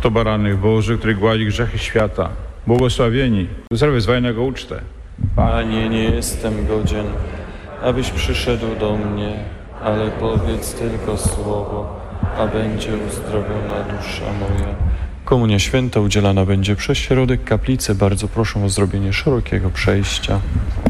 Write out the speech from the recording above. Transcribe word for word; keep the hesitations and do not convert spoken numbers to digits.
Oto baranek Boży, który gładzi grzechy świata. Błogosławieni, zdrowie z na Jego ucztę. Panie, nie jestem godzien, abyś przyszedł do mnie, ale powiedz tylko słowo, a będzie uzdrowiona dusza moja. Komunia święta udzielana będzie przez środek kaplicy. Bardzo proszę o zrobienie szerokiego przejścia.